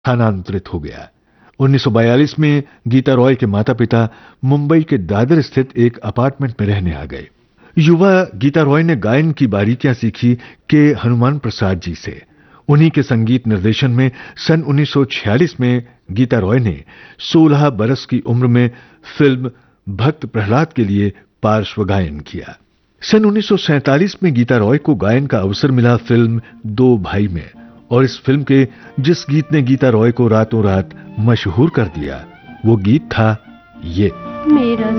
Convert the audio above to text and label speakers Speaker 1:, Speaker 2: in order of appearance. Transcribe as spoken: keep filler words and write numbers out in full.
Speaker 1: स्थानांतरित हो गया। उन्नीस सौ बयालीस में गीता रॉय के माता पिता मुंबई के दादर स्थित एक अपार्टमेंट में रहने आ गए। युवा गीता रॉय ने गायन की बारीकियां सीखी के हनुमान प्रसाद जी से। उन्हीं के संगीत निर्देशन में सन उन्नीस सौ छियालीस में गीता रॉय ने सोलह बरस की उम्र में फिल्म भक्त प्रहलाद के लिए पार्श्व गायन किया। सन उन्नीस सौ सैंतालीस में गीता रॉय को गायन का अवसर मिला फिल्म दो भाई में, और इस फिल्म के जिस गीत ने गीता रॉय को रातों रात मशहूर कर दिया वो गीत था ये।
Speaker 2: मेरा